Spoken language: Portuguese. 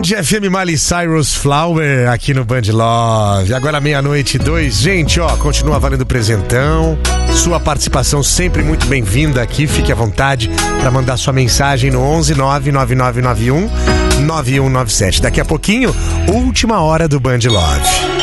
Band FM Miley Cyrus Flower aqui no Band Love. Agora 00:02. Gente, ó, continua valendo presentão. Sua participação sempre muito bem-vinda aqui. Fique à vontade para mandar sua mensagem no 11 99991 9197. Daqui a pouquinho, última hora do Band Love.